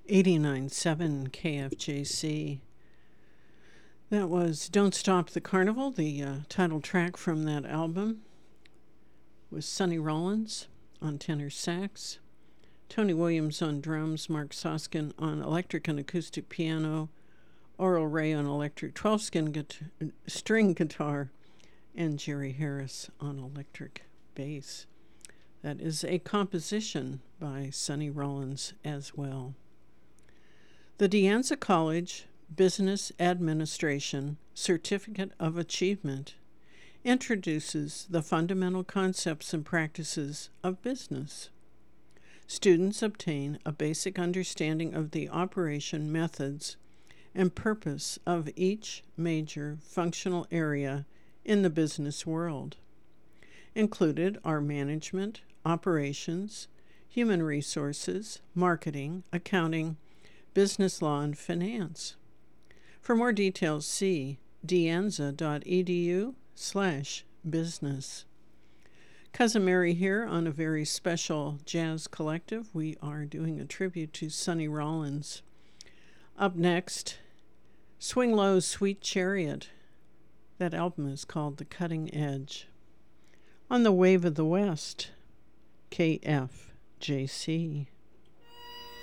89.7 KFJC. That was Don't Stop the Carnival, the title track from that album, with Sonny Rollins on tenor sax, Tony Williams on drums, Mark Soskin on electric and acoustic piano, Oral Ray on electric 12-string guitar, and Jerry Harris on electric bass. That is a composition by Sonny Rollins as well. The De Anza College Business Administration Certificate of Achievement introduces the fundamental concepts and practices of business. Students obtain a basic understanding of the operation methods and purpose of each major functional area in the business world. Included are management, operations, human resources, marketing, accounting, business law, and finance. For more details, see deanza.edu/business. Cousin Mary here on a very special jazz collective. We are doing a tribute to Sonny Rollins. Up next, Swing Low's Sweet Chariot. That album is called The Cutting Edge. On the Wave of the West, KFJC.